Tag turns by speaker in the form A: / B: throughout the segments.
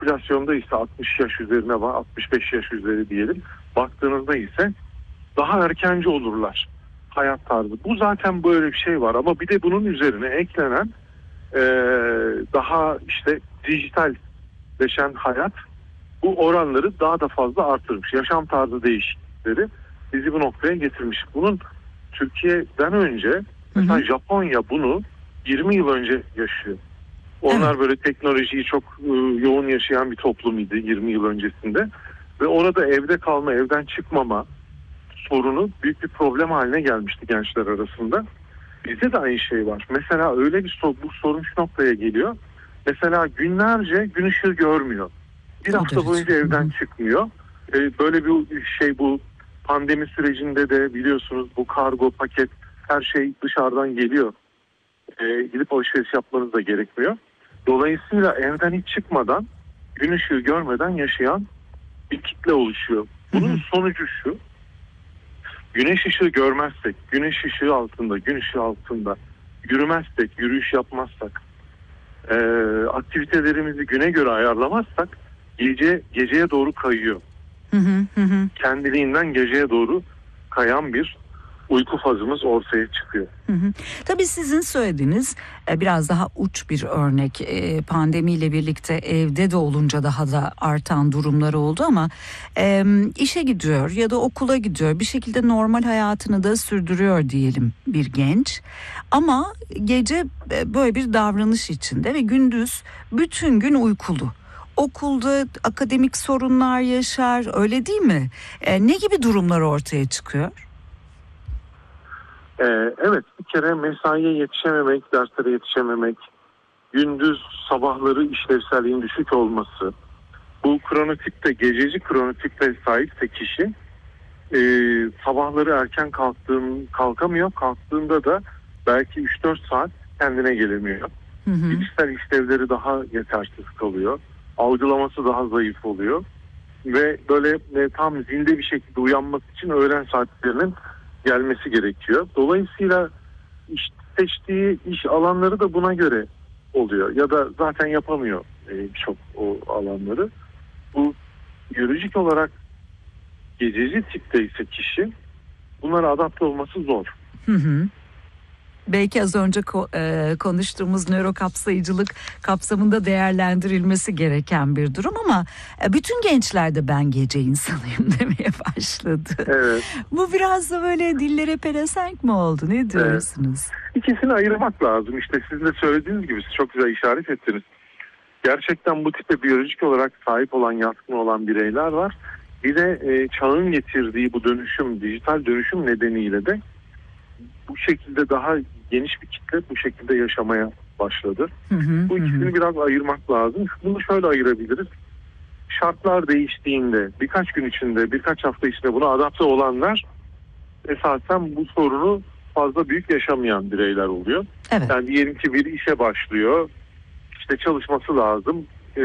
A: popülasyonda ise 60 yaş üzerine var, 65 yaş üzeri diyelim. Baktığınızda ise daha erkenci olurlar hayat tarzı. Bu zaten böyle bir şey var ama bir de bunun üzerine eklenen daha işte dijitalleşen hayat bu oranları daha da fazla artırmış. Yaşam tarzı değişiklikleri bizi bu noktaya getirmiş. Bunun Türkiye'den önce mesela Japonya bunu 20 yıl önce yaşıyor. Onlar böyle teknolojiyi çok yoğun yaşayan bir toplumuydu 20 yıl öncesinde. Ve orada evde kalma, evden çıkmama sorunu büyük bir problem haline gelmişti gençler arasında. Bizde de aynı şey var. Mesela öyle bir bu sorun şu noktaya geliyor. Mesela günlerce gün ışığı görmüyor. Bir hafta boyunca evden çıkmıyor. Böyle bir şey bu pandemi sürecinde de biliyorsunuz bu kargo, paket her şey dışarıdan geliyor. Gidip alışveriş yapmanız da gerekmiyor. Dolayısıyla evden hiç çıkmadan gün ışığı görmeden yaşayan bir kitle oluşuyor. Bunun sonucu şu. Güneş ışığı görmezsek, güneş ışığı altında, gün ışığı altında yürümezsek, yürüyüş yapmazsak, aktivitelerimizi güne göre ayarlamazsak geceye doğru kayıyor. Kendiliğinden geceye doğru kayan bir uyku fazımız ortaya çıkıyor.
B: Tabii sizin söylediğiniz biraz daha uç bir örnek. Pandemiyle birlikte evde de olunca daha da artan durumlar oldu ama işe gidiyor ya da okula gidiyor. Bir şekilde normal hayatını da sürdürüyor diyelim bir genç. Ama gece böyle bir davranış içinde ve gündüz bütün gün uykulu. Okulda akademik sorunlar yaşar, öyle değil mi? Ne gibi durumlar ortaya çıkıyor?
A: Evet, bir kere mesaiye yetişememek, derslere yetişememek, gündüz sabahları işlevselliğin düşük olması, bu kronotipte, gececi kronotipte sahipse kişi sabahları erken kalkamıyor, kalktığında da belki 3-4 saat kendine gelemiyor. Bilişsel işlevleri daha yetersiz kalıyor, algılaması daha zayıf oluyor ve böyle tam zinde bir şekilde uyanması için öğlen saatlerinin gelmesi gerekiyor. Dolayısıyla seçtiği iş alanları da buna göre oluyor. Ya da zaten yapamıyor çok o alanları. Bu biyolojik olarak gececi tipte ise kişi bunlara adapte olması zor.
B: Belki az önce konuştuğumuz nörokapsayıcılık kapsamında değerlendirilmesi gereken bir durum ama bütün gençler de ben gece insanıyım demeye başladı.
A: Evet.
B: Bu biraz da böyle dillere pelesenk mi oldu? Ne diyorsunuz?
A: Evet. İkisini ayırmak lazım. İşte sizin de söylediğiniz gibi siz çok güzel işaret ettiniz. Gerçekten bu tipe biyolojik olarak sahip olan, yatkın olan bireyler var. Bir de çağın getirdiği bu dönüşüm, dijital dönüşüm nedeniyle de bu şekilde daha geniş bir kitle bu şekilde yaşamaya başladı. Bu ikisini biraz ayırmak lazım. Bunu şöyle ayırabiliriz. Şartlar değiştiğinde, birkaç gün içinde, birkaç hafta içinde buna adapte olanlar esasen bu sorunu fazla büyük yaşamayan bireyler oluyor.
B: Evet.
A: Yani diyelim ki bir işe başlıyor, işte çalışması lazım,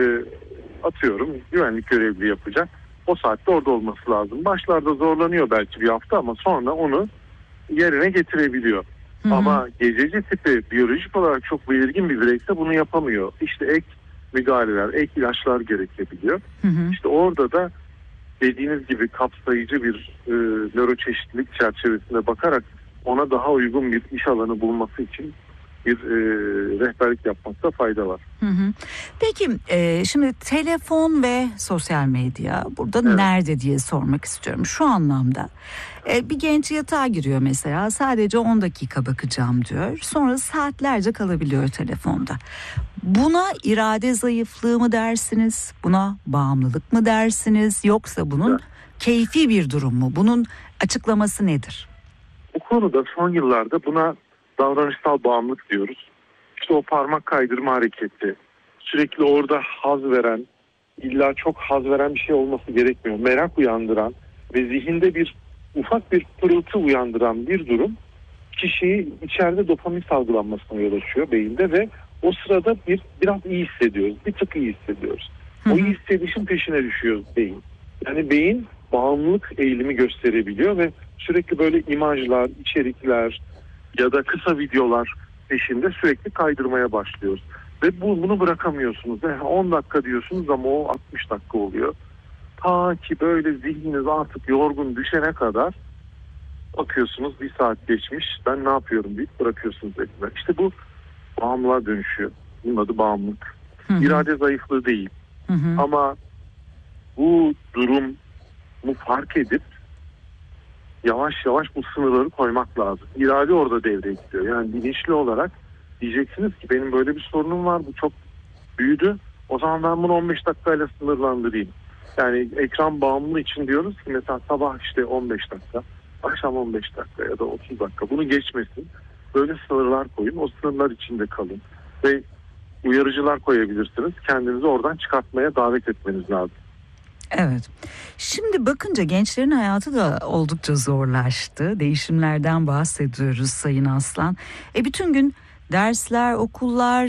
A: atıyorum güvenlik görevli yapacak. O saatte orada olması lazım. Başlarda zorlanıyor belki bir hafta ama sonra onu yerine getirebiliyor. Ama gececi tipi biyolojik olarak çok belirgin bir bireyse bunu yapamıyor. İşte ek müdahaleler, ek ilaçlar gerekebiliyor. İşte orada da dediğiniz gibi kapsayıcı bir nöroçeşitlilik çerçevesinde bakarak ona daha uygun bir iş alanı bulması için bir rehberlik yapmakta fayda var.
B: Peki şimdi telefon ve sosyal medya burada nerede diye sormak istiyorum. Şu anlamda bir genç yatağa giriyor mesela, sadece 10 dakika bakacağım diyor. Sonra saatlerce kalabiliyor telefonda. Buna irade zayıflığı mı dersiniz? Buna bağımlılık mı dersiniz? Yoksa bunun keyfi bir durum mu? Bunun açıklaması nedir?
A: Bu konuda son yıllarda buna davranışsal bağımlılık diyoruz. İşte o parmak kaydırma hareketi, sürekli orada haz veren, illa çok haz veren bir şey olması gerekmiyor. Merak uyandıran ve zihinde bir ufak bir pırıltı uyandıran bir durum kişiyi içeride dopamin salgılanmasına yol açıyor beyinde ve o sırada biraz iyi hissediyoruz. Bir tık iyi hissediyoruz. O iyi hissedişin peşine düşüyor beyin. Yani beyin bağımlılık eğilimi gösterebiliyor ve sürekli böyle imajlar, içerikler ya da kısa videolar peşinde sürekli kaydırmaya başlıyoruz. Ve bunu bırakamıyorsunuz. 10 dakika diyorsunuz ama o 60 dakika oluyor. Ta ki böyle zihniniz artık yorgun düşene kadar bakıyorsunuz bir saat geçmiş, ben ne yapıyorum deyip bırakıyorsunuz eline. İşte bu bağımlılığa dönüşüyor. Bunun adı bağımlılık. İrade zayıflığı değil. Ama bu durumu fark edip yavaş yavaş bu sınırları koymak lazım. İrade orada devreye gidiyor. Yani bilinçli olarak diyeceksiniz ki benim böyle bir sorunum var, bu çok büyüdü. O zaman ben bunu 15 dakikayla sınırlandırayım. Yani ekran bağımlılığı için diyoruz ki mesela sabah işte 15 dakika, akşam 15 dakika ya da 30 dakika. Bunu geçmesin. Böyle sınırlar koyun. O sınırlar içinde kalın. Ve uyarıcılar koyabilirsiniz. Kendinizi oradan çıkartmaya davet etmeniz lazım.
B: Evet. Şimdi bakınca gençlerin hayatı da oldukça zorlaştı. Değişimlerden bahsediyoruz Sayın Aslan. Bütün gün dersler, okullar,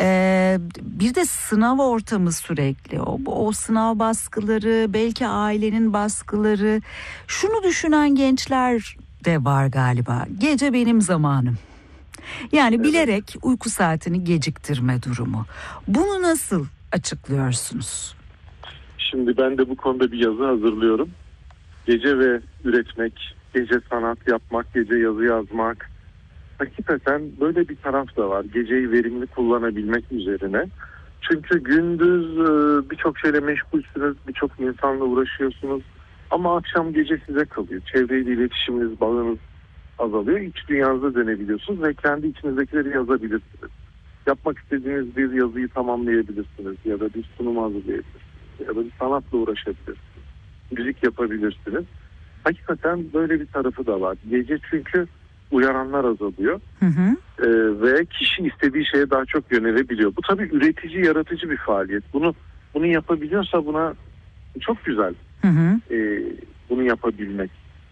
B: bir de sınav ortamı sürekli. O sınav baskıları, belki ailenin baskıları. Şunu düşünen gençler de var galiba. Gece benim zamanım. Yani bilerek uyku saatini geciktirme durumu. Bunu nasıl açıklıyorsunuz?
A: Şimdi ben de bu konuda bir yazı hazırlıyorum. Gece ve üretmek, gece sanat yapmak, gece yazı yazmak. Hakikaten böyle bir taraf da var. Geceyi verimli kullanabilmek üzerine. Çünkü gündüz birçok şeyle meşgulsünüz, birçok insanla uğraşıyorsunuz. Ama akşam gece size kalıyor. Çevreyle iletişiminiz, bağınız azalıyor. İç dünyanıza dönebiliyorsunuz ve kendi içinizdekileri yazabilirsiniz. Yapmak istediğiniz bir yazıyı tamamlayabilirsiniz ya da bir sunum hazırlayabilirsiniz. Ya da bir sanatla uğraşabilirsiniz. Müzik yapabilirsiniz. Hakikaten böyle bir tarafı da var. Gece çünkü uyaranlar azalıyor. Ve kişi istediği şeye daha çok yönelebiliyor. Bu tabii üretici, yaratıcı bir faaliyet. Bunu yapabiliyorsa buna çok güzel. Bunu yapabilmek.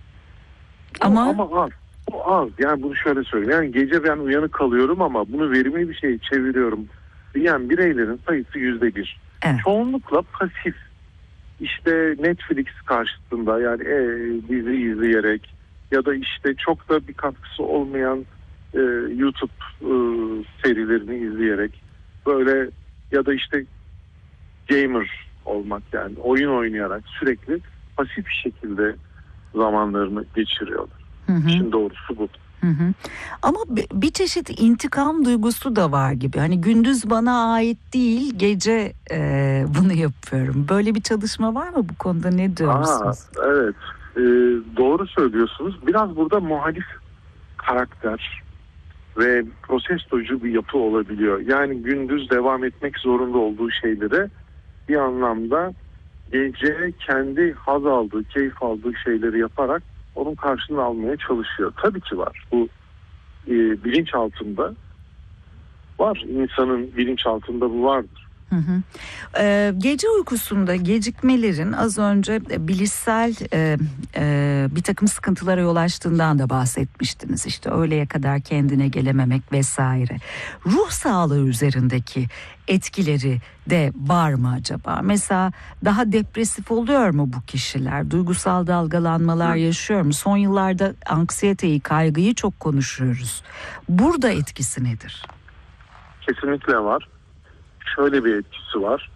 A: Ama az. Bu az. Yani bunu şöyle söyleyeyim. Yani gece ben uyanık kalıyorum ama bunu verimli bir şeye çeviriyorum diyen bireylerin sayısı %1.
B: Evet.
A: Çoğunlukla pasif. İşte Netflix karşısında yani dizi izleyerek ya da işte çok da bir katkısı olmayan YouTube serilerini izleyerek böyle ya da işte gamer olmak, yani oyun oynayarak sürekli pasif bir şekilde zamanlarını geçiriyorlar. İşin doğrusu bu.
B: Ama bir çeşit intikam duygusu da var gibi. Hani gündüz bana ait değil, gece bunu yapıyorum. Böyle bir çalışma var mı bu konuda, ne diyorsunuz?
A: Evet, doğru söylüyorsunuz. Biraz burada muhalif karakter ve protestocu bir yapı olabiliyor. Yani gündüz devam etmek zorunda olduğu şeylere bir anlamda gece kendi haz aldığı, keyif aldığı şeyleri yaparak onun karşılığını almaya çalışıyor. Tabii ki var. Bu bilinç altında var. İnsanın bilinç altında bu vardır.
B: Gece uykusunda gecikmelerin az önce bilişsel bir takım sıkıntılara yol açtığından da bahsetmiştiniz. İşte öğleye kadar kendine gelememek vesaire. Ruh sağlığı üzerindeki etkileri de var mı acaba? Mesela daha depresif oluyor mu bu kişiler? Duygusal dalgalanmalar yaşıyor mu? Son yıllarda anksiyeteyi, kaygıyı çok konuşuyoruz. Burada etkisi nedir?
A: Kesinlikle var. Şöyle bir etkisi var.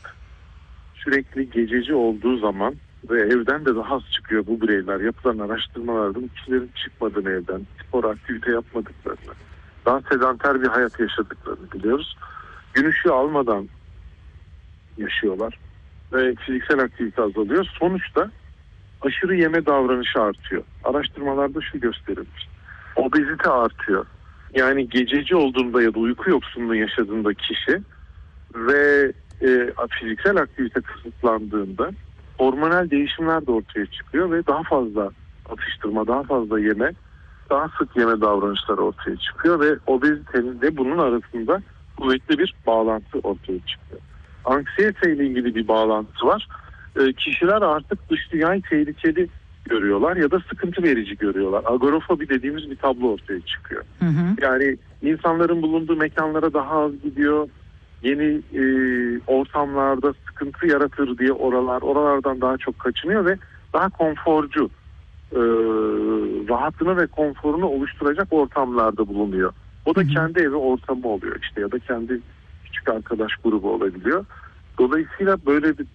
A: Sürekli gececi olduğu zaman ve evden de daha az çıkıyor bu bireyler. Yapılan araştırmalarda bu kişilerin çıkmadığını evden, spor aktivite yapmadıklarını, daha sedanter bir hayat yaşadıklarını biliyoruz. Gün ışığı almadan yaşıyorlar ve fiziksel aktivite azalıyor. Sonuçta aşırı yeme davranışı artıyor. Araştırmalarda şu gösterilmiş. Obezite artıyor. Yani gececi olduğunda ya da uyku yoksunluğu yaşadığında kişi ve fiziksel aktivite kısıtlandığında hormonal değişimler de ortaya çıkıyor ve daha fazla atıştırma, daha fazla yeme, daha sık yeme davranışları ortaya çıkıyor ve obezitenin de bunun arasında kuvvetli bir bağlantı ortaya çıkıyor. Anksiyete ile ilgili bir bağlantı var. Kişiler artık dış dünyayı tehlikeli görüyorlar ya da sıkıntı verici görüyorlar. Agorafobi dediğimiz bir tablo ortaya çıkıyor. Yani insanların bulunduğu mekanlara daha az gidiyor. Yeni ortamlarda sıkıntı yaratır diye oralardan daha çok kaçınıyor ve daha konforcu, rahatını ve konforunu oluşturacak ortamlarda bulunuyor. O da kendi evi ortamı oluyor işte ya da kendi eski arkadaş grubu olabiliyor. Dolayısıyla böyle bir